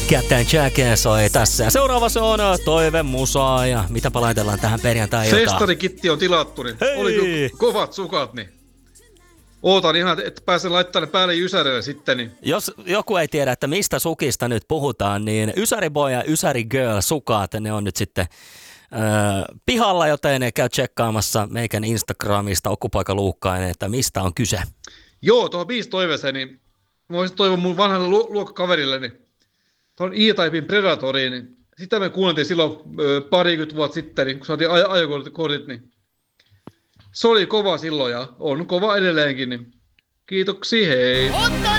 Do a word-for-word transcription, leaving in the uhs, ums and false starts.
Captain Jack soi tässä. Ja seuraava se on Toive Musaa. Ja mitä laitellaan tähän perjantai-iltaan? Festarikitti on tilattu, niin oli kovat sukat, niin ootan ihan, että pääsen laittamaan ne päälle Ysärille sitten. Niin. Jos joku ei tiedä, että mistä sukista nyt puhutaan, niin Ysäri Boy ja Ysäri Girl sukat, ne on nyt sitten öö, pihalla, joten käy tsekkaamassa meikän Instagramista Okkupoika Luukkainen, että mistä on kyse. Joo, tuohon biisi toiveeseen, niin mä voisin toivon mun vanhalle lu- luokkakaverille, niin tuohon E-Typein Predatoriin, niin sitä me kuunneltiin silloin öö, parikymmentä vuotta sitten, niin kun saatiin aj- ajokortit, niin se oli kova silloin ja on kova edelleenkin, niin kiitoksia, hei!